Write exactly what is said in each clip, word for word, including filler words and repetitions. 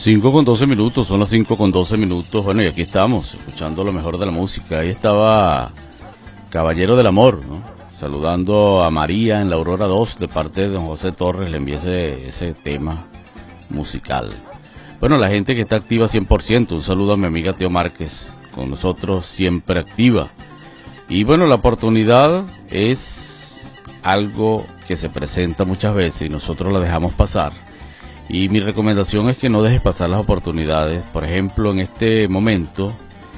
cinco con doce minutos, son las cinco con doce minutos. Bueno, y aquí estamos, escuchando lo mejor de la música. Ahí estaba Caballero del Amor, ¿no? Saludando a María en la Aurora dos, de parte de don José Torres, le envié ese, ese tema musical. Bueno, la gente que está activa cien por ciento, un saludo a mi amiga Teo Márquez, con nosotros siempre activa. Y bueno, la oportunidad es algo que se presenta muchas veces y nosotros la dejamos pasar. Y mi recomendación es que no dejes pasar las oportunidades. Por ejemplo, en este momento,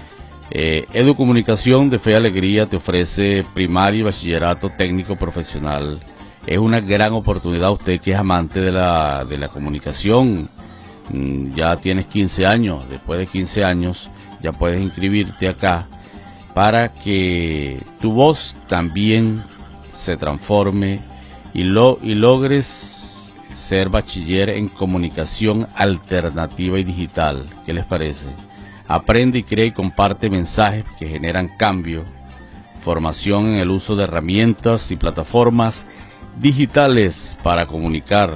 eh, Educomunicación de Fe y Alegría te ofrece primaria y bachillerato técnico profesional. Es una gran oportunidad. Usted que es amante de la, de la comunicación, mmm, ya tienes quince años, después de quince años ya puedes inscribirte acá para que tu voz también se transforme y, lo, y logres ser bachiller en comunicación alternativa y digital. ¿Qué les parece? Aprende y crea y comparte mensajes que generan cambio, formación en el uso de herramientas y plataformas digitales para comunicar,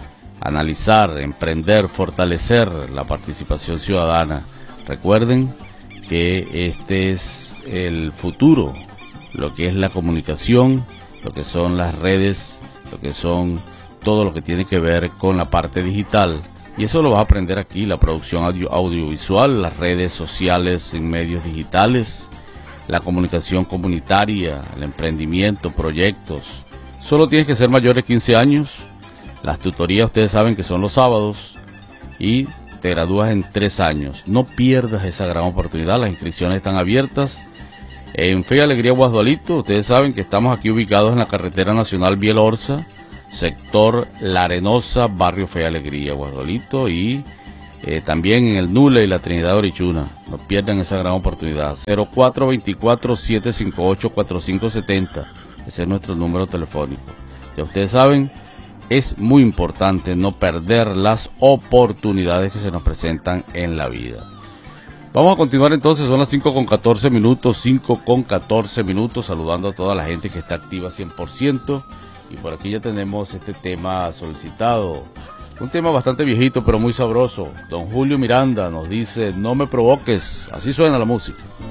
analizar, emprender, fortalecer la participación ciudadana. Recuerden que este es el futuro, lo que es la comunicación, lo que son las redes, lo que son todo lo que tiene que ver con la parte digital, y eso lo vas a aprender aquí: la producción audio, audiovisual, las redes sociales en medios digitales, la comunicación comunitaria, el emprendimiento, proyectos. Solo tienes que ser mayor de quince años. Las tutorías ustedes saben que son los sábados y te gradúas en tres años. No pierdas esa gran oportunidad. Las inscripciones están abiertas en Fe y Alegría Guasdualito. Ustedes saben que estamos aquí ubicados en la carretera nacional Bielorza, sector La Arenosa, barrio Fe y Alegría, Guasdualito, y eh, también en el Nule y la Trinidad de Orichuna. No pierdan esa gran oportunidad. Cero cuatro veinticuatro, siete cinco ocho, cuatro cinco setenta, ese es nuestro número telefónico. Ya ustedes saben, es muy importante no perder las oportunidades que se nos presentan en la vida. Vamos a continuar entonces, son las cinco con catorce minutos, cinco con catorce minutos, saludando a toda la gente que está activa cien por ciento. Y por aquí ya tenemos este tema solicitado, un tema bastante viejito pero muy sabroso. Don Julio Miranda nos dice: no me provoques. Así suena la música.